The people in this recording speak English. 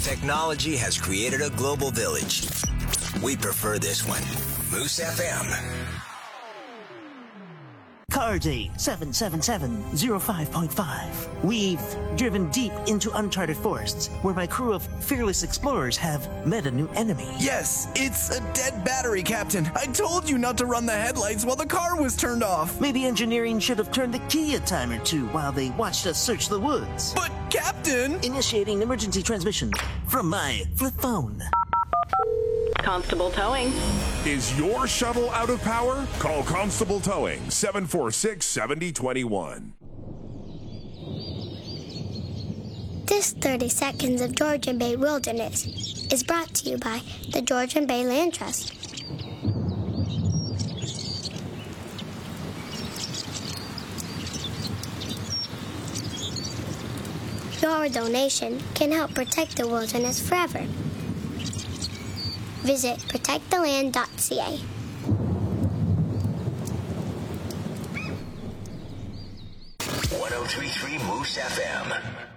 Technology has created a global village. We prefer this one. Moose FM. Car Day 777-05.5. We've driven deep into uncharted forests where my crew of fearless explorers have met a new enemy. Yes, it's a dead battery, Captain. I told you not to run the headlights while the car was turned off. Maybe engineering should have turned the key a time or two while they watched us search the woods. But, Captain! Initiating emergency transmission from my flip phone. Constable Towing. Is your shuttle out of power? Call Constable Towing, 746-7021. This 30 Seconds of Georgian Bay Wilderness is brought to you by the Georgian Bay Land Trust. Your donation can help protect the wilderness forever. Visit protecttheland.ca. 103.3 Moose FM.